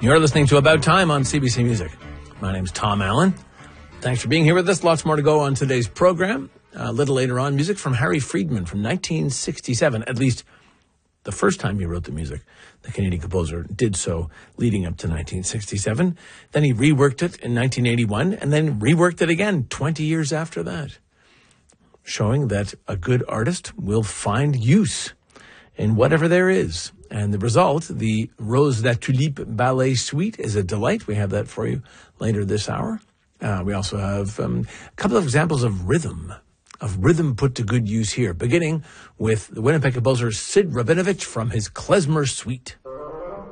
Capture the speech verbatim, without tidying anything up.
You're listening to About Time on C B C Music. My name's Tom Allen. Thanks for being here with us. Lots more to go on today's program. A little later on, music from Harry Friedman from nineteen sixty-seven. At least the first time he wrote the music, the Canadian composer did so leading up to nineteen sixty-seven. Then he reworked it in nineteen eighty-one and then reworked it again twenty years after that, showing that a good artist will find use in whatever there is. And the result, the Rose La Tulipe Ballet Suite, is a delight. We have that for you later this hour. Uh, we also have um, a couple of examples of rhythm, of rhythm put to good use here, beginning with the Winnipeg composer Sid Rabinovich from his Klezmer Suite.